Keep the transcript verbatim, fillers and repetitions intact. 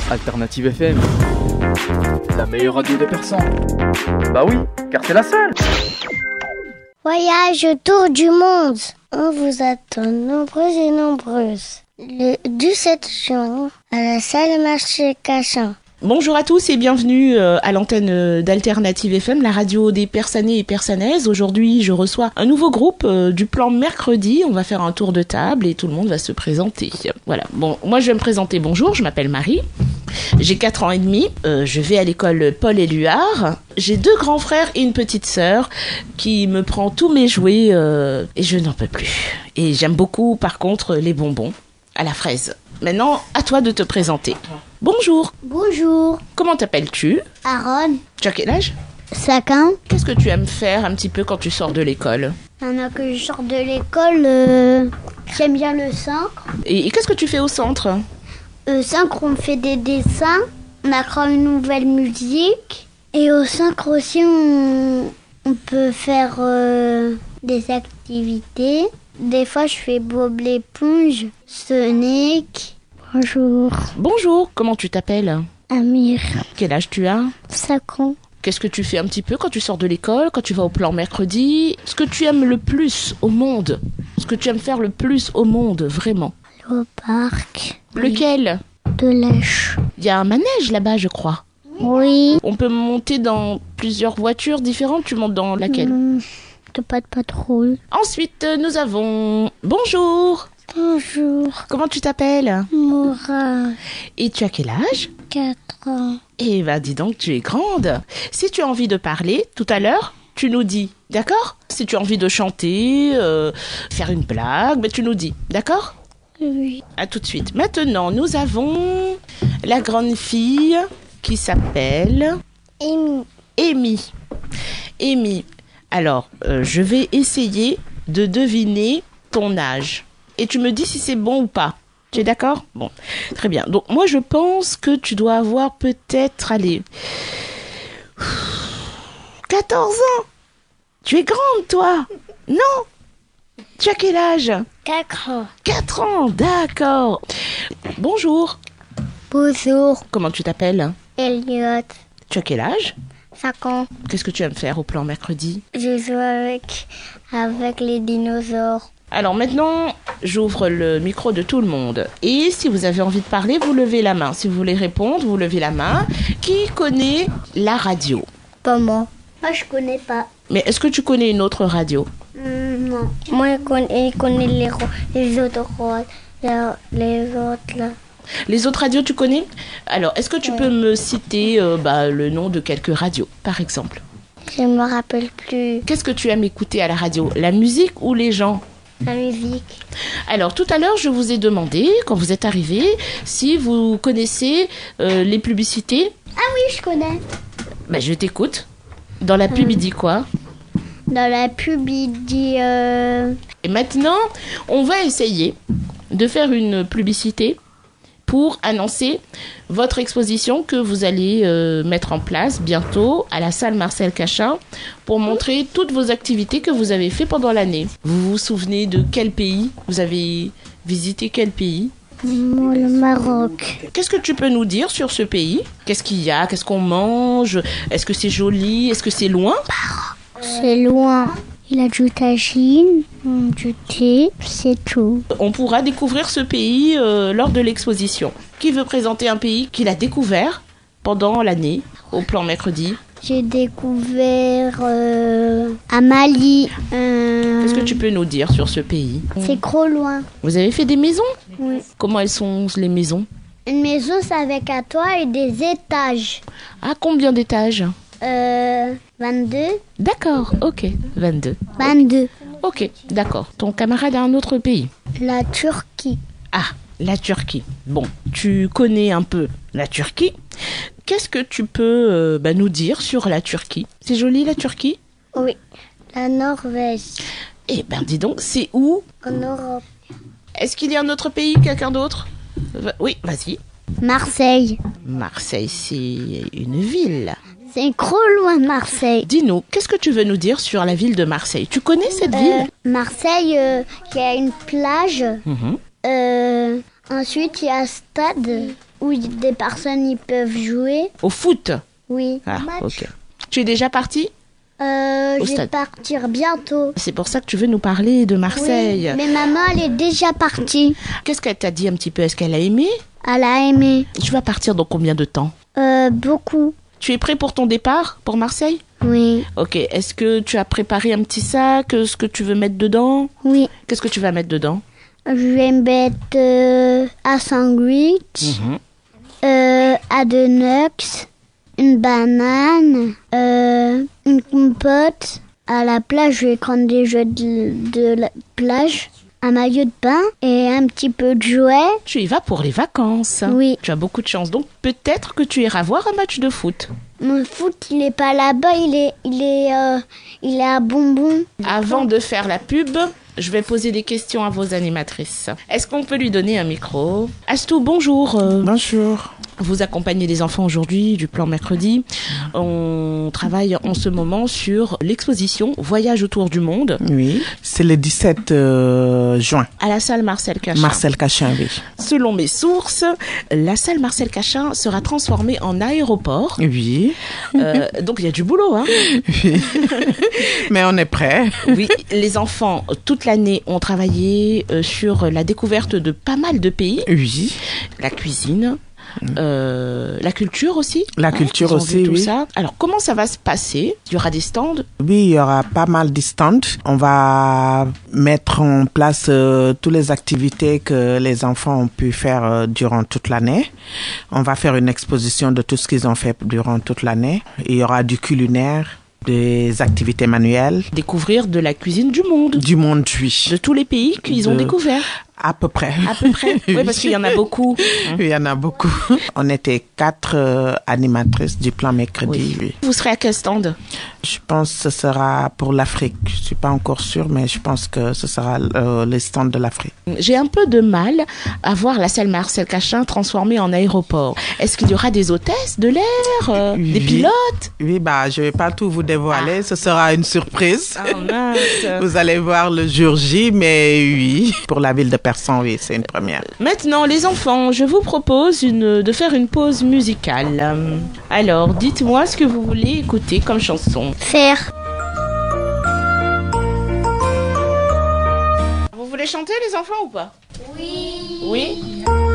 Alternative F M, la meilleure radio des persans. Bah oui, car c'est la seule. Voyage autour du monde. On vous attend nombreuses et nombreuses. Le dix-sept juin, à la salle Marcel Cachin. Bonjour à tous et bienvenue à l'antenne d'Alternative F M, la radio des Persanais et Persanaises. Aujourd'hui, je reçois un nouveau groupe du plan mercredi. On va faire un tour de table et tout le monde va se présenter. Voilà. Bon, moi je vais me présenter. Bonjour, je m'appelle Marie. J'ai quatre ans et demi. Euh, je vais à l'école Paul Éluard. J'ai deux grands frères et une petite sœur qui me prend tous mes jouets euh, et je n'en peux plus. Et j'aime beaucoup, par contre, les bonbons à la fraise. Maintenant, à toi de te présenter. Bonjour. Bonjour. Comment t'appelles-tu? Aaron. Tu as quel âge? cinq ans. Qu'est-ce que tu aimes faire un petit peu quand tu sors de l'école? Maintenant que je sors de l'école, euh, j'aime bien le centre. Et, et qu'est-ce que tu fais au centre? Au centre, on fait des dessins, on apprend une nouvelle musique. Et au centre aussi, on, on peut faire euh, des activités. Des fois, je fais Bob l'éponge, Sonic. Bonjour. Bonjour, comment tu t'appelles? Amir. Quel âge tu as? cinq ans. Qu'est-ce que tu fais un petit peu quand tu sors de l'école, quand tu vas au plan mercredi? Ce que tu aimes le plus au monde? Ce que tu aimes faire le plus au monde, vraiment? Au parc. Lequel? De Lèche. Il y a un manège là-bas, je crois. Oui. On peut monter dans plusieurs voitures différentes. Tu montes dans laquelle? Mmh, de pas de patrouille. Ensuite, nous avons... Bonjour. Bonjour. Comment tu t'appelles? Moura. Et tu as quel âge? quatre ans. Eh ben, dis donc, tu es grande. Si tu as envie de parler, tout à l'heure, tu nous dis, d'accord? Si tu as envie de chanter, euh, faire une blague, ben, tu nous dis, d'accord? Oui. À tout de suite. Maintenant, nous avons la grande fille qui s'appelle... Amy. Amy. Amy. Alors, euh, je vais essayer de deviner ton âge. Et tu me dis si c'est bon ou pas. Tu es d'accord? Bon, très bien. Donc, moi, je pense que tu dois avoir peut-être, allez, quatorze ans. Tu es grande, toi? Non? Tu as quel âge? quatre ans. quatre ans, d'accord. Bonjour. Bonjour. Comment tu t'appelles? Elliot. Tu as quel âge? cinq ans. Qu'est-ce que tu aimes faire au plan mercredi? Je joue avec, avec les dinosaures. Alors maintenant, j'ouvre le micro de tout le monde. Et si vous avez envie de parler, vous levez la main. Si vous voulez répondre, vous levez la main. Qui connaît la radio? Pas moi. Moi, je connais pas. Mais est-ce que tu connais une autre radio? Mmh, non. Moi, je connais, je connais les, les autres les autres là. Les autres radios, tu connais? Alors, est-ce que tu ouais. peux me citer euh, bah, le nom de quelques radios, par exemple? Je me rappelle plus. Qu'est-ce que tu aimes écouter à la radio? La musique ou les gens? La musique. Alors, tout à l'heure, je vous ai demandé, quand vous êtes arrivés, si vous connaissez euh, les publicités. Ah oui, je connais. Bah, je t'écoute. Dans la pub, il dit quoi? Dans la pub, il dit... Euh... Et maintenant, on va essayer de faire une publicité pour annoncer votre exposition que vous allez euh, mettre en place bientôt à la salle Marcel Cachin pour montrer toutes vos activités que vous avez fait pendant l'année. Vous vous souvenez de quel pays? Vous avez visité quel pays? Moi, le Maroc. Qu'est-ce que tu peux nous dire sur ce pays? Qu'est-ce qu'il y a? Qu'est-ce qu'on mange? Est-ce que c'est joli? Est-ce que c'est loin? C'est loin. Il a du tagine, du thé, c'est tout. On pourra découvrir ce pays euh, lors de l'exposition. Qui veut présenter un pays qu'il a découvert pendant l'année au plan mercredi? J'ai découvert euh, à Mali. Euh, Qu'est-ce que tu peux nous dire sur ce pays? C'est trop loin. Vous avez fait des maisons? Oui. Comment elles sont les maisons? Une maison, c'est avec un toit et des étages. À combien d'étages? Euh, vingt-deux. D'accord, ok, vingt-deux. vingt-deux. Ok, d'accord. Ton camarade a un autre pays? La Turquie. Ah, la Turquie. Bon, tu connais un peu la Turquie. Qu'est-ce que tu peux euh, bah, nous dire sur la Turquie? C'est joli la Turquie? Oui. La Norvège. Eh ben dis donc, c'est où? En Europe. Est-ce qu'il y a un autre pays, quelqu'un d'autre? Va- Oui, vas-y. Marseille. Marseille, c'est une ville. C'est trop loin, Marseille. Dis-nous, qu'est-ce que tu veux nous dire sur la ville de Marseille? Tu connais cette Euh, ville? Marseille, euh, qui a une plage. Mhm. Euh, ensuite, il y a un stade. où des personnes ils peuvent jouer. Au foot? Oui. Ah, ok. Tu es déjà parti? Euh, Au je vais stade. partir bientôt. C'est pour ça que tu veux nous parler de Marseille. Oui, mais maman, elle est déjà partie. Qu'est-ce qu'elle t'a dit un petit peu? Est-ce qu'elle a aimé? Elle a aimé. Tu vas partir dans combien de temps? Euh, beaucoup. Tu es prêt pour ton départ pour Marseille? Oui. Ok. Est-ce que tu as préparé un petit sac? Ce que tu veux mettre dedans? Oui. Qu'est-ce que tu vas mettre dedans? Je vais mettre euh, un sandwich, Mhm. euh, à deux nuts, une banane, euh, une compote. À la plage, je vais prendre des jeux de, de la plage, un maillot de bain et un petit peu de jouets. Tu y vas pour les vacances. Oui. Tu as beaucoup de chance. Donc peut-être que tu iras voir un match de foot. Mon foot, il est pas là-bas, il est, il est, euh, il est à Bonbon. Avant de faire la pub, je vais poser des questions à vos animatrices. Est-ce qu'on peut lui donner un micro? Astou, bonjour. Euh, Bonjour. Vous accompagnez les enfants aujourd'hui du plan mercredi. On travaille en ce moment sur l'exposition Voyage autour du monde Oui, c'est le dix-sept euh, juin. à la salle Marcel Cachin. Marcel Cachin, oui. Selon mes sources, la salle Marcel Cachin sera transformée en aéroport. Oui. Euh, donc il y a du boulot, hein. Oui. Mais on est prêt. Oui, les enfants, toute l'année, ont travaillé euh, sur la découverte de pas mal de pays. Oui. La cuisine, euh, la culture aussi. La hein, culture ils ont aussi, vu tout oui. ça. Alors, comment ça va se passer? Il y aura des stands? Oui, il y aura pas mal de stands. On va mettre en place euh, toutes les activités que les enfants ont pu faire euh, durant toute l'année. On va faire une exposition de tout ce qu'ils ont fait durant toute l'année. Il y aura du culinaire, des activités manuelles, Découvrir de la cuisine du monde. du monde, oui. De tous les pays qu'ils ont De- découvert. À peu près. À peu près. Oui, parce qu'il y en a beaucoup. Oui, il y en a beaucoup. On était quatre euh, animatrices du plan mercredi. Oui. Vous serez à quel stand? Je pense que ce sera pour l'Afrique. Je suis pas encore sûre, mais je pense que ce sera euh, les stands de l'Afrique. J'ai un peu de mal à voir la salle Marcel Cachin transformée en aéroport. Est-ce qu'il y aura des hôtesses de l'air, euh, Oui. des pilotes? Oui, bah, je vais pas tout vous dévoiler. Ce sera une surprise. Ah mince. Vous allez voir le jour J, mais oui, pour la ville de Persan, oui, c'est une première. Maintenant, les enfants, je vous propose une, de faire une pause musicale. Euh, Alors, dites-moi ce que vous voulez écouter comme chanson. Faire. Vous voulez chanter, les enfants, ou pas? Oui. Oui?